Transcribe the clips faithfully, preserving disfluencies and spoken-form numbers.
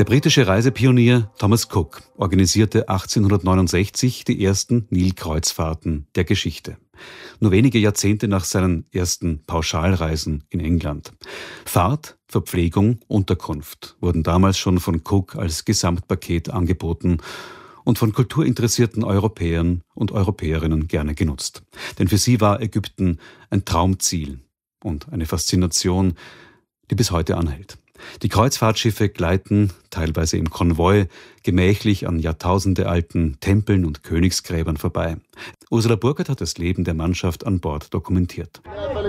Der britische Reisepionier Thomas Cook organisierte achtzehnhundertneunundsechzig die ersten Nilkreuzfahrten der Geschichte. Nur wenige Jahrzehnte nach seinen ersten Pauschalreisen in England. Fahrt, Verpflegung, Unterkunft wurden damals schon von Cook als Gesamtpaket angeboten und von kulturinteressierten Europäern und Europäerinnen gerne genutzt. Denn für sie war Ägypten ein Traumziel und eine Faszination, die bis heute anhält. Die Kreuzfahrtschiffe gleiten, teilweise im Konvoi, gemächlich an jahrtausendealten Tempeln und Königsgräbern vorbei. Ursula Burkhardt hat das Leben der Mannschaft an Bord dokumentiert.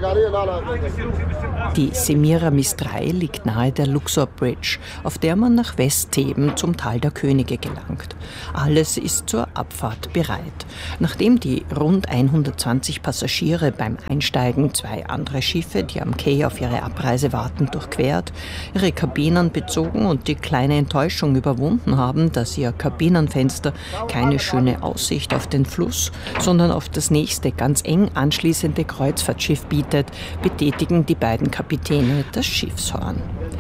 Die Semiramis drei liegt nahe der Luxor Bridge, auf der man nach Westtheben zum Tal der Könige gelangt. Alles ist zur Abfahrt bereit. Nachdem die rund hundertzwanzig Passagiere beim Einsteigen zwei andere Schiffe, die am Quai auf ihre Abreise warten, durchquert, ihre Kabinen bezogen und die kleine Enttäuschung überwunden haben, dass ihr Kabinenfenster keine schöne Aussicht auf den Fluss, sondern auf das nächste, ganz eng anschließende Kreuzfahrtschiff bietet, betätigen die beiden Kapitäne das Schiffshorn.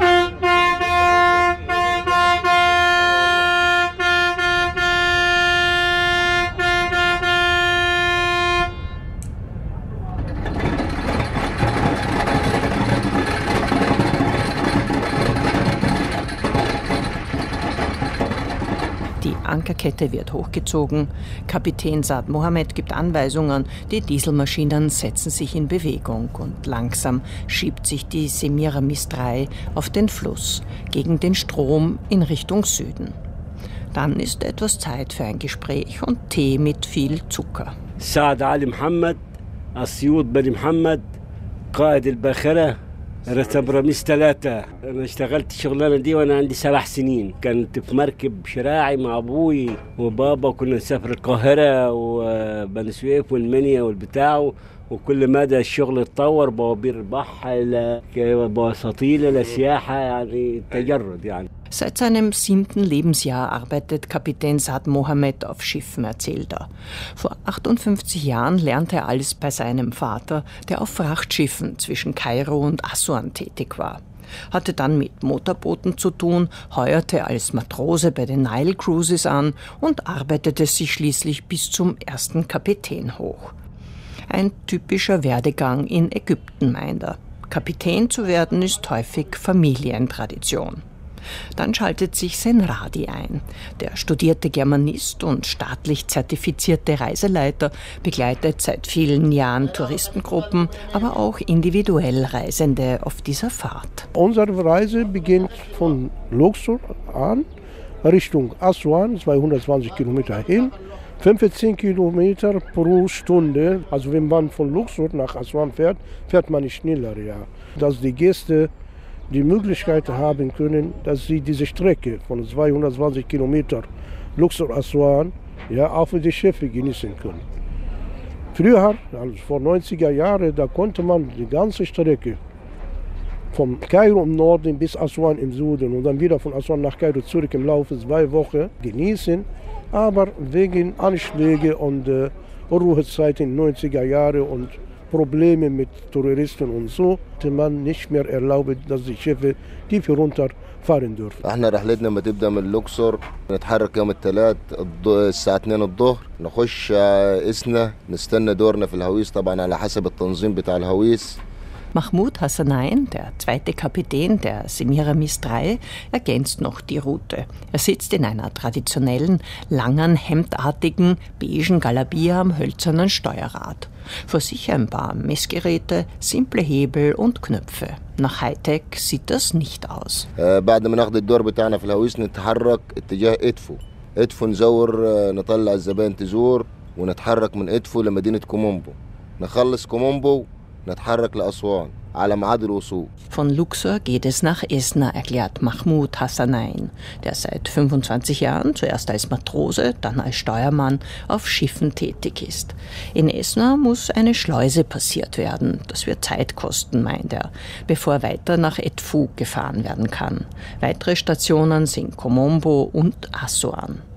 Die Ankerkette wird hochgezogen. Kapitän Saad Mohammed gibt Anweisungen. Die Dieselmaschinen setzen sich in Bewegung und langsam schiebt sich die Semiramis drei auf den Fluss, gegen den Strom in Richtung Süden. Dann ist etwas Zeit für ein Gespräch und Tee mit viel Zucker. Saad Ali Mohammed, Asyut Bani Mohammed, Qaid al-Bakhara. رتب رميس ثلاثة. أنا اشتغلت الشغلانة دي وأنا عندي سبع سنين. كنت في مركب شراعي مع أبوي وبابا، كنا نسافر القاهرة وبني سويف والمنيا والبتاع، وكل مدى الشغل اتطور، بوابير بحر بواسطيل للسياحة، يعني تجرد يعني. Seit seinem siebten Lebensjahr arbeitet Kapitän Saad Mohammed auf Schiffen, erzählt er. Vor achtundfünfzig Jahren lernte er alles bei seinem Vater, der auf Frachtschiffen zwischen Kairo und Assuan tätig war. Hatte dann mit Motorbooten zu tun, heuerte als Matrose bei den Nile Cruises an und arbeitete sich schließlich bis zum ersten Kapitän hoch. Ein typischer Werdegang in Ägypten, meint er. Kapitän zu werden ist häufig Familientradition. Dann schaltet sich Senradi ein. Der studierte Germanist und staatlich zertifizierte Reiseleiter begleitet seit vielen Jahren Touristengruppen, aber auch individuell Reisende auf dieser Fahrt. Unsere Reise beginnt von Luxor an, Richtung Assuan, zweihundertzwanzig Kilometer hin, fünfzehn Kilometer pro Stunde. Also wenn man von Luxor nach Assuan fährt, fährt man nicht schneller. Ja. Dass die Gäste die Möglichkeit haben können, dass sie diese Strecke von zweihundertzwanzig Kilometer Luxor-Assuan ja, auch für die Schiffe genießen können. Früher, also vor neunziger Jahren, da konnte man die ganze Strecke vom Kairo im Norden bis Assuan im Süden und dann wieder von Assuan nach Kairo zurück im Laufe zwei Wochen genießen. Aber wegen Anschläge und äh, Ruhezeiten in den neunziger Jahren und Probleme mit Terroristen und so, hatte man nicht mehr erlaubt, dass die Schiffe tief runterfahren dürfen. احنا رحلتنا ما تبدا من الاقصر، نتحرك يوم الثلاث الساعه اثنين الظهر، نخش اسنا، نستنى دورنا في الهويس طبعا على حسب التنظيم بتاع الهويس. Mahmoud Hassanain, der zweite Kapitän der Semiramis drei, ergänzt noch die Route. Er sitzt in einer traditionellen, langen, hemdartigen, beigen Galabia am hölzernen Steuerrad. Vor sich ein paar Messgeräte, simple Hebel und Knöpfe. Nach Hightech sieht das nicht aus. بعد ما ناخذ الدور بتاعنا في الهويس نتحرك اتجاه ادفو. ادفو نزور نطلع الزبائن تزور ونتحرك من ادفو لمدينة كومومبو. نخلص كومومبو نتحرك لأسوان على ميعاد الوصول. Von Luxor geht es nach Esna, erklärt Mahmoud Hassanain, der seit fünfundzwanzig Jahren zuerst als Matrose, dann als Steuermann auf Schiffen tätig ist. In Esna muss eine Schleuse passiert werden. Das wird Zeit kosten, meint er, bevor weiter nach Edfu gefahren werden kann. Weitere Stationen sind Komombo und Assuan.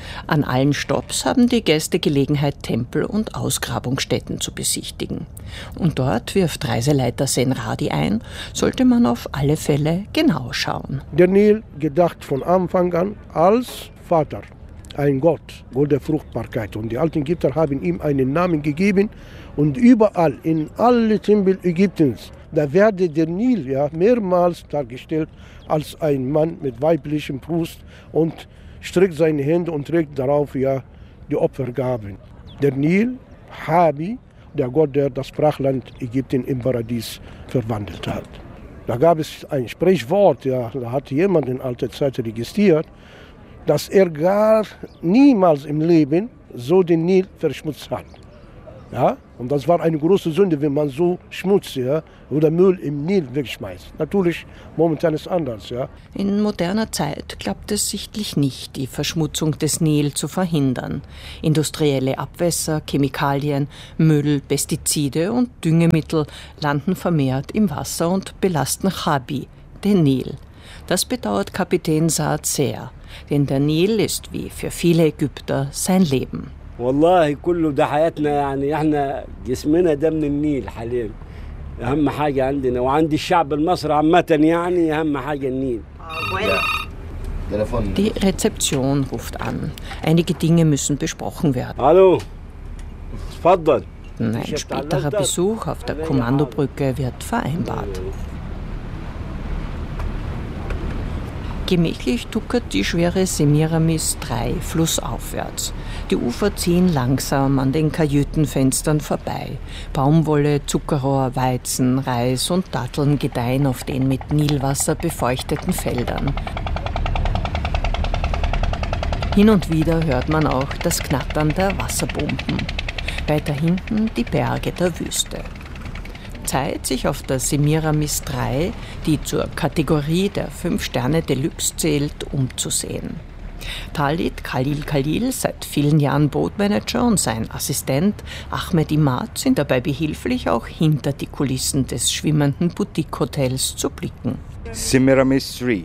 An allen Stopps haben die Gäste Gelegenheit, Tempel und Ausgrabungsstätten zu besichtigen. Und dort wirft Reiseleiter Senradi ein, sollte man auf alle Fälle genau schauen. Der Nil gedacht von Anfang an als Vater, ein Gott, Gott der Fruchtbarkeit. Und die alten Ägypter haben ihm einen Namen gegeben. Und überall, in alle Tempel Ägyptens, da werde der Nil ja mehrmals dargestellt als ein Mann mit weiblichem Brust und streckt seine Hände und trägt darauf ja die Opfergaben. Der Nil, Habi, der Gott, der das Brachland Ägypten im Paradies verwandelt hat. Da gab es ein Sprichwort, ja, da hat jemand in alter Zeit registriert, dass er gar niemals im Leben so den Nil verschmutzt hat. Ja? Und das war eine große Sünde, wenn man so Schmutz ja, oder Müll im Nil wegschmeißt. Natürlich, momentan ist es anders. Ja? In moderner Zeit klappt es sichtlich nicht, die Verschmutzung des Nil zu verhindern. Industrielle Abwässer, Chemikalien, Müll, Pestizide und Düngemittel landen vermehrt im Wasser und belasten Habi, den Nil. Das bedauert Kapitän Saad sehr, denn der Nil ist wie für viele Ägypter sein Leben. والله كله ده حياتنا يعني احنا جسمنا ده من النيل حاليا اهم حاجه عندنا وعند الشعب المصري عامه يعني اهم حاجه النيل. Die Rezeption ruft an. Einige Dinge müssen besprochen werden. Hallo. تفضل. Ein späterer Besuch auf der Kommandobrücke wird vereinbart. Gemächlich tuckert die schwere Semiramis drei flussaufwärts. Die Ufer ziehen langsam an den Kajütenfenstern vorbei. Baumwolle, Zuckerrohr, Weizen, Reis und Datteln gedeihen auf den mit Nilwasser befeuchteten Feldern. Hin und wieder hört man auch das Knattern der Wasserbomben. Weiter hinten die Berge der Wüste. Zeit, sich auf der Semiramis drei, die zur Kategorie der fünf Sterne Deluxe zählt, umzusehen. Talit Khalil Khalil, seit vielen Jahren Bootmanager, und sein Assistent Ahmed Imad sind dabei behilflich, auch hinter die Kulissen des schwimmenden Boutique-Hotels zu blicken. Semiramis drei.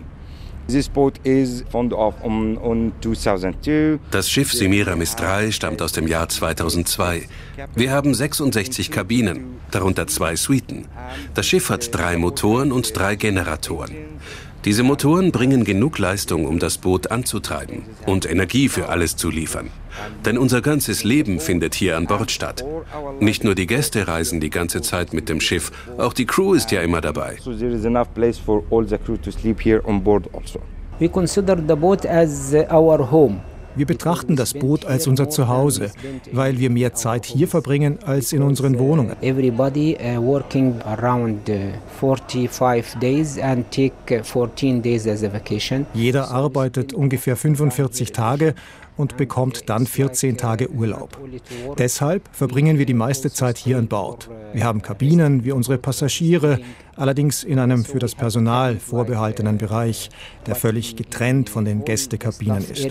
Das Schiff Semiramis drei stammt aus dem Jahr zweitausendzwei. Wir haben sechsundsechzig Kabinen, darunter zwei Suiten. Das Schiff hat drei Motoren und drei Generatoren. Diese Motoren bringen genug Leistung, um das Boot anzutreiben und Energie für alles zu liefern. Denn unser ganzes Leben findet hier an Bord statt. Nicht nur die Gäste reisen die ganze Zeit mit dem Schiff, auch die Crew ist ja immer dabei. We consider the boat as our home. Wir betrachten das Boot als unser Zuhause, weil wir mehr Zeit hier verbringen als in unseren Wohnungen. Everybody uh, working around uh, forty-five days and take uh, fourteen days as a vacation. Jeder arbeitet ungefähr fünfundvierzig Tage und bekommt dann vierzehn Tage Urlaub. Deshalb verbringen wir die meiste Zeit hier an Bord. Wir haben Kabinen wie unsere Passagiere, allerdings in einem für das Personal vorbehaltenen Bereich, der völlig getrennt von den Gästekabinen ist.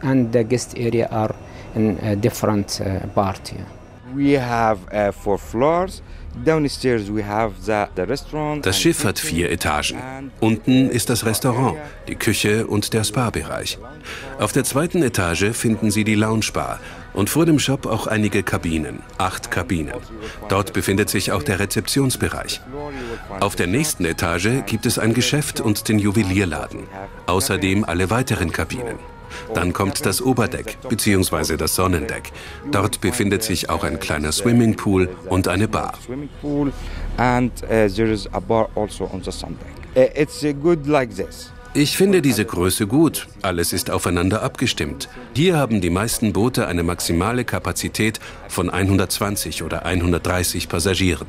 We have uh, four floors. Downstairs we have the, the restaurant. Das Schiff hat vier Etagen. Unten ist das Restaurant, die Küche und der Spa-Bereich. Auf der zweiten Etage finden Sie die Lounge-Bar und vor dem Shop auch einige Kabinen, acht Kabinen. Dort befindet sich auch der Rezeptionsbereich. Auf der nächsten Etage gibt es ein Geschäft und den Juwelierladen. Außerdem alle weiteren Kabinen. Dann kommt das Oberdeck bzw. das Sonnendeck. Dort befindet sich auch ein kleiner Swimmingpool und eine Bar. Ich finde diese Größe gut. Alles ist aufeinander abgestimmt. Hier haben die meisten Boote eine maximale Kapazität von hundertzwanzig oder hundertdreißig Passagieren.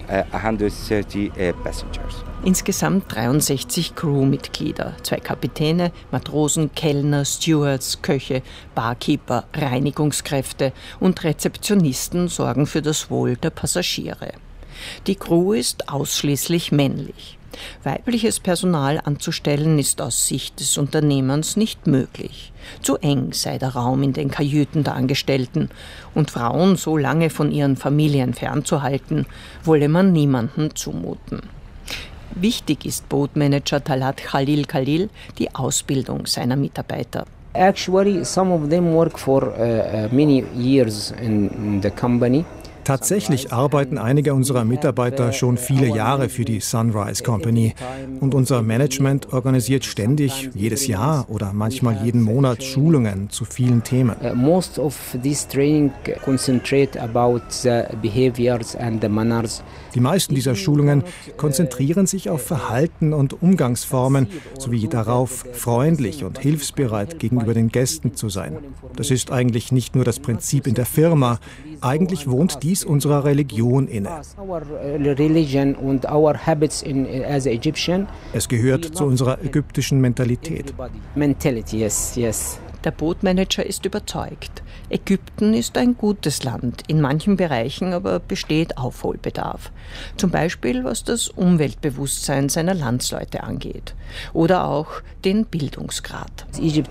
Insgesamt dreiundsechzig Crewmitglieder, zwei Kapitäne, Matrosen, Kellner, Stewards, Köche, Barkeeper, Reinigungskräfte und Rezeptionisten sorgen für das Wohl der Passagiere. Die Crew ist ausschließlich männlich. Weibliches Personal anzustellen ist aus Sicht des Unternehmens nicht möglich. Zu eng sei der Raum in den Kajüten der Angestellten und Frauen so lange von ihren Familien fernzuhalten, wolle man niemanden zumuten. Wichtig ist Bootmanager Talat Khalil Khalil die Ausbildung seiner Mitarbeiter. Actually, some of them work for uh, many years in the company. Tatsächlich arbeiten einige unserer Mitarbeiter schon viele Jahre für die Sunrise Company und unser Management organisiert ständig, jedes Jahr oder manchmal jeden Monat Schulungen zu vielen Themen. Most of this training concentrate about the behaviors and the manners. Die meisten dieser Schulungen konzentrieren sich auf Verhalten und Umgangsformen sowie darauf, freundlich und hilfsbereit gegenüber den Gästen zu sein. Das ist eigentlich nicht nur das Prinzip in der Firma, eigentlich wohnt dies unserer Religion inne. Es gehört zu unserer ägyptischen Mentalität. Der Bootmanager ist überzeugt. Ägypten ist ein gutes Land, in manchen Bereichen aber besteht Aufholbedarf. Zum Beispiel was das Umweltbewusstsein seiner Landsleute angeht. Oder auch den Bildungsgrad.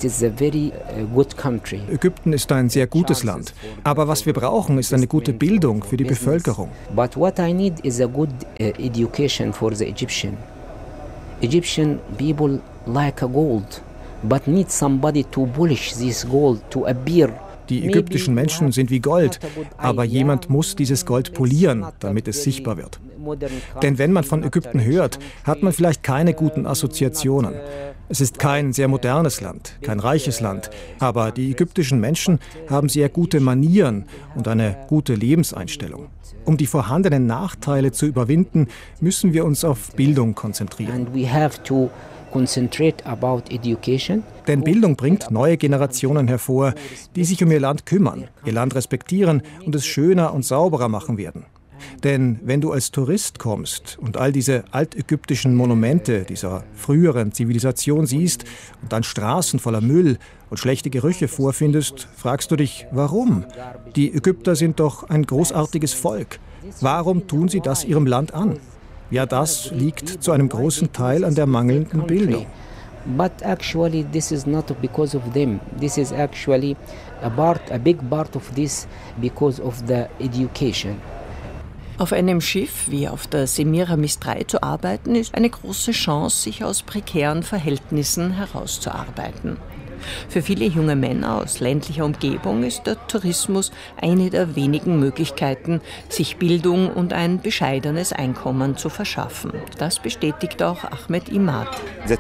Ägypten ist ein sehr gutes Land. Aber was wir brauchen, ist eine gute Bildung für die Bevölkerung. But what I need is a good education for the Egyptian. Egyptian people like a gold. But need somebody to polish this gold to appear. Die ägyptischen Menschen sind wie Gold, aber jemand muss dieses Gold polieren, damit es sichtbar wird. Denn wenn man von Ägypten hört, hat man vielleicht keine guten Assoziationen. Es ist kein sehr modernes Land, kein reiches Land, aber die ägyptischen Menschen haben sehr gute Manieren und eine gute Lebenseinstellung. Um die vorhandenen Nachteile zu überwinden, müssen wir uns auf Bildung konzentrieren. Denn Bildung bringt neue Generationen hervor, die sich um ihr Land kümmern, ihr Land respektieren und es schöner und sauberer machen werden. Denn wenn du als Tourist kommst und all diese altägyptischen Monumente dieser früheren Zivilisation siehst und dann Straßen voller Müll und schlechte Gerüche vorfindest, fragst du dich, warum? Die Ägypter sind doch ein großartiges Volk. Warum tun sie das ihrem Land an? Ja, das liegt zu einem großen Teil an der mangelnden Bildung. But actually this is not because of them. This is actually a part, a big part of this because of the education. Auf einem Schiff wie auf der Semiramis drei zu arbeiten, ist eine große Chance, sich aus prekären Verhältnissen herauszuarbeiten. Für viele junge Männer aus ländlicher Umgebung ist der Tourismus eine der wenigen Möglichkeiten, sich Bildung und ein bescheidenes Einkommen zu verschaffen. Das bestätigt auch Ahmed Imad. Der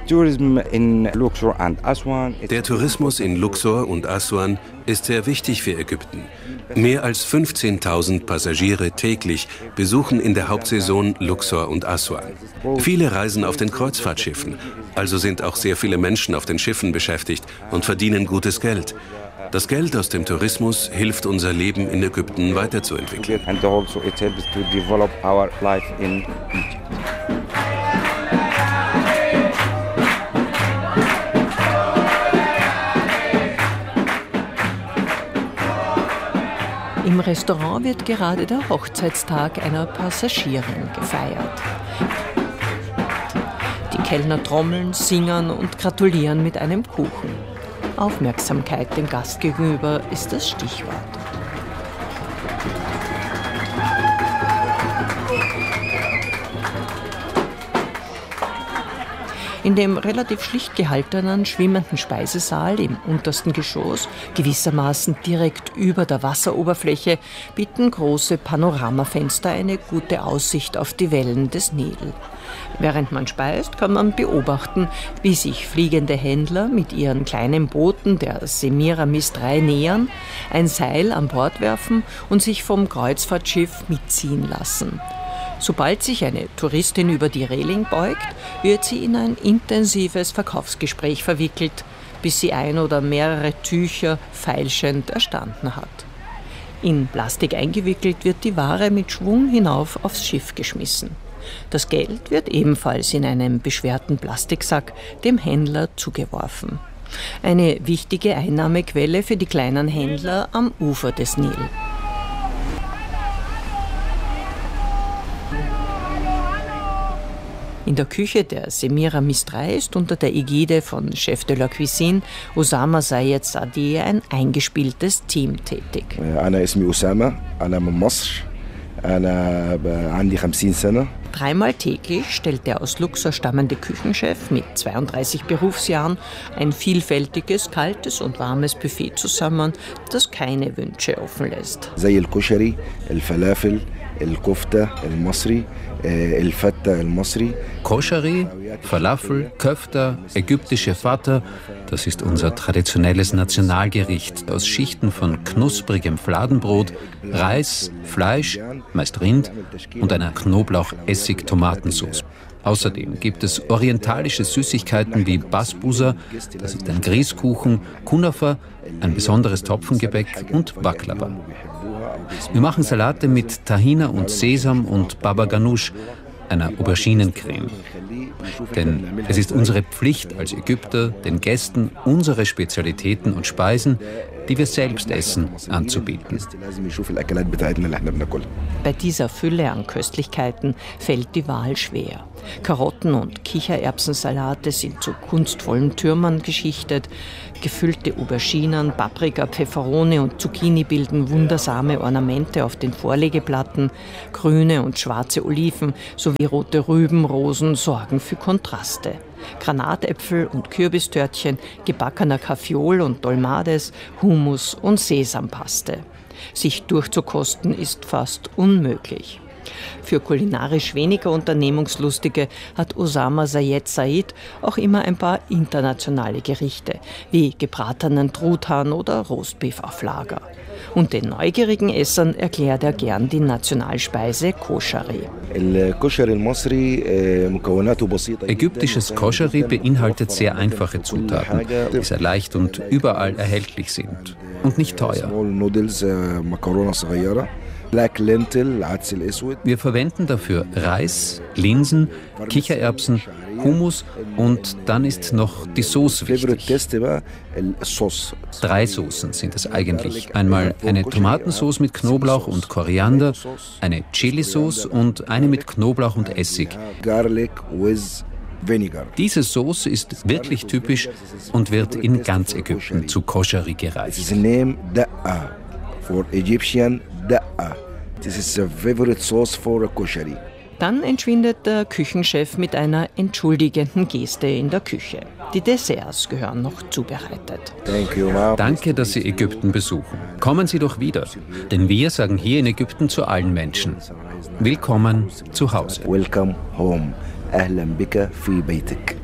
Tourismus in Luxor und Aswan ist sehr wichtig für Ägypten. Mehr als fünfzehntausend Passagiere täglich besuchen in der Hauptsaison Luxor und Aswan. Viele reisen auf den Kreuzfahrtschiffen, also sind auch sehr viele Menschen auf den Schiffen beschäftigt und verdienen gutes Geld. Das Geld aus dem Tourismus hilft, unser Leben in Ägypten weiterzuentwickeln. Im Restaurant wird gerade der Hochzeitstag einer Passagierin gefeiert. Die Kellner trommeln, singen und gratulieren mit einem Kuchen. Aufmerksamkeit dem Gast gegenüber ist das Stichwort. In dem relativ schlicht gehaltenen, schwimmenden Speisesaal im untersten Geschoss, gewissermaßen direkt über der Wasseroberfläche, bieten große Panoramafenster eine gute Aussicht auf die Wellen des Nil. Während man speist, kann man beobachten, wie sich fliegende Händler mit ihren kleinen Booten der Semiramis drei nähern, ein Seil an Bord werfen und sich vom Kreuzfahrtschiff mitziehen lassen. Sobald sich eine Touristin über die Reling beugt, wird sie in ein intensives Verkaufsgespräch verwickelt, bis sie ein oder mehrere Tücher feilschend erstanden hat. In Plastik eingewickelt wird die Ware mit Schwung hinauf aufs Schiff geschmissen. Das Geld wird ebenfalls in einem beschwerten Plastiksack dem Händler zugeworfen. Eine wichtige Einnahmequelle für die kleinen Händler am Ufer des Nil. In der Küche der Semiramis drei ist unter der Ägide von Chef de la Cuisine Osama Zayed Sadeh ein eingespieltes Team tätig. Dreimal täglich stellt der aus Luxor stammende Küchenchef mit zweiunddreißig Berufsjahren ein vielfältiges, kaltes und warmes Buffet zusammen, das keine Wünsche offen lässt. زي الكشري، الفلافل، الكفتة المصري، الفتة المصري. Koscheri, Falafel, Köfter, ägyptische Fata, das ist unser traditionelles Nationalgericht aus Schichten von knusprigem Fladenbrot, Reis, Fleisch, meist Rind und einer Knoblauch-Essig-Tomatensauce. Außerdem gibt es orientalische Süßigkeiten wie Basbousa, das ist ein Grießkuchen, Kunafa, ein besonderes Topfengebäck und Baklava. Wir machen Salate mit Tahina und Sesam und Baba Ganoush, einer Auberginencreme. Denn es ist unsere Pflicht als Ägypter, den Gästen unsere Spezialitäten und Speisen, die wir selbst essen, anzubieten. Bei dieser Fülle an Köstlichkeiten fällt die Wahl schwer. Karotten- und Kichererbsensalate sind zu kunstvollen Türmen geschichtet. Gefüllte Auberginen, Paprika, Pfefferone und Zucchini bilden wundersame Ornamente auf den Vorlegeplatten. Grüne und schwarze Oliven sowie rote Rüben, Rosen sorgen für Kontraste. Granatäpfel und Kürbistörtchen, gebackener Kaffeeol und Dolmades, Hummus und Sesampaste. Sich durchzukosten ist fast unmöglich. Für kulinarisch weniger Unternehmungslustige hat Osama Zayed Said auch immer ein paar internationale Gerichte, wie gebratenen Truthahn oder Roastbeef auf Lager. Und den neugierigen Essern erklärt er gern die Nationalspeise Koscheri. Ägyptisches Koscheri beinhaltet sehr einfache Zutaten, die sehr leicht und überall erhältlich sind und nicht teuer. Wir verwenden dafür Reis, Linsen, Kichererbsen, Hummus und dann ist noch die Sauce wichtig. Drei Soßen sind es eigentlich. Einmal eine Tomatensauce mit Knoblauch und Koriander, eine Chilisauce und eine mit Knoblauch und Essig. Diese Sauce ist wirklich typisch und wird in ganz Ägypten zu Koscheri gereicht. This is a favorite sauce for a kosheri. Dann entschwindet der Küchenchef mit einer entschuldigenden Geste in der Küche. Die Desserts gehören noch zubereitet. Thank you, Danke, dass Sie Ägypten besuchen. Kommen Sie doch wieder, denn wir sagen hier in Ägypten zu allen Menschen: Willkommen zu Hause. Welcome home. أهلا بك في بيتك.